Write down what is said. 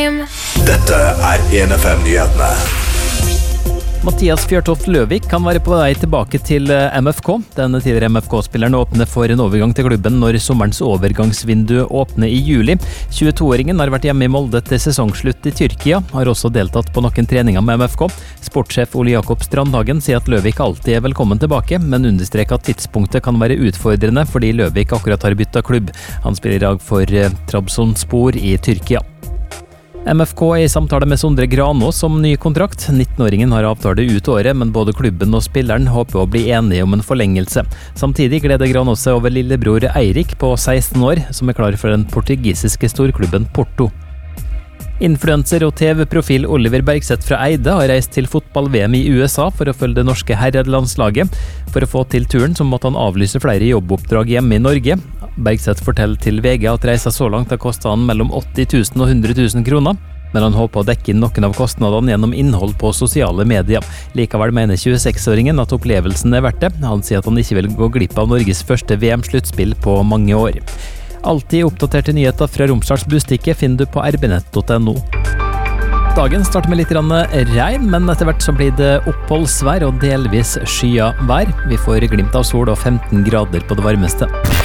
Dette 1FM-nyhetene. Mathias Fjørtoft Løvik kan være på vei tilbake til MFK. Den tidligere MFK-spilleren åpner for en overgang til klubben når sommerens overgangsvindu åpner i juli. 22-åringen har vært hjemme i Molde til sesongslutt i Tyrkia, har også deltatt på noen treninger med MFK. Sportssjef Ole Jakob Strandhagen sier at Løvik alltid er velkommen tilbake, men understreker at tidspunktet kan være utfordrende fordi Løvik akkurat har byttet klubb. Han spiller i dag for Trabzonspor i Tyrkia. MFK er i samtale med Sondre Granås om ny kontrakt. 19-åringen har avtale ut året, men både klubben og spilleren håper å bli enige om en forlengelse. Samtidig gleder Granås seg over lillebror Eirik på 16 år, som er klar for den portugisiske storklubben Porto. Influencer og TV-profil Oliver Bergseth fra Eide har reist til fotball-VM i USA for å følge det norske herrelandslaget. For å få til turen så måtte han avlyse flere jobboppdrag hjemme i Norge. Bergseth forteller til VG at reisen så langt har kostet han mellom 80 000 og 100 000 kroner, men han håper å dekke inn noen av kostnadene gjennom innhold på sosiale medier. Likevel mener 26-åringen at opplevelsen er verdt det. Han sier at han ikke vil gå glipp av Norges første VM-sluttspill på mange år. Alltid oppdaterte nyheter fra Romsdals Bustikke finner du på rbnett.no. Dagen starter med litt regn, men etter hvert så blir det oppholdsvær og delvis skya vær. Vi får glimt av sol og 15 grader på det varmeste.